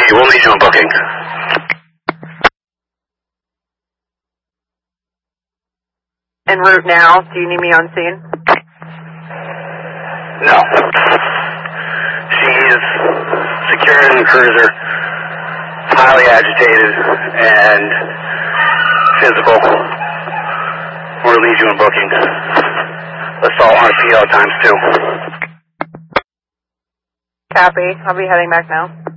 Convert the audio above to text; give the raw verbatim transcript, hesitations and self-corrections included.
Copy, we'll lead you in booking. En route now. Do you need me on scene? No. She is secured in the cruiser, highly agitated and physical. We'll lead you in booking. Assault on a P O times two. Copy. I'll be heading back now.